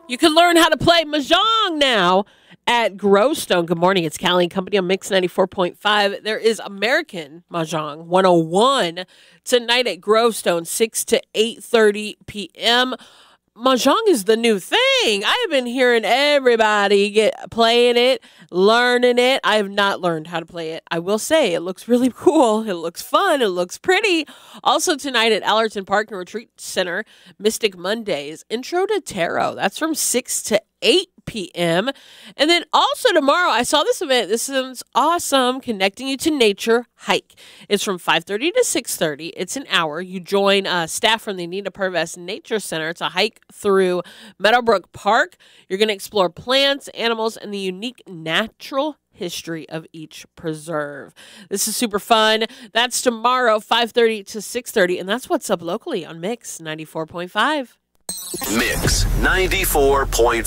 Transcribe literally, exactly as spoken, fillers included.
You can learn how to play Mahjong now at Grovestone. Good morning. It's Callie and Company on Mix ninety-four point five. There is American Mahjong one oh one tonight at Grovestone, six to eight thirty p.m. Mahjong is the new thing. I have been hearing everybody get playing it, learning it. I have not learned how to play it. I will say it looks really cool. It looks fun. It looks pretty. Also tonight at Allerton Park and Retreat Center, Mystic Mondays, Intro to Tarot. That's from six to eight p.m. And then also tomorrow, I saw this event. This is awesome. Connecting You to Nature Hike. It's from five thirty to six thirty. It's an hour. You join uh, staff from the Anita Purvis Nature Center. It's a hike through Meadowbrook Park. You're going to explore plants, animals, and the unique natural history of each preserve. This is super fun. That's tomorrow, five thirty to six thirty. And that's what's up locally on Mix ninety-four point five. Mix ninety-four point five.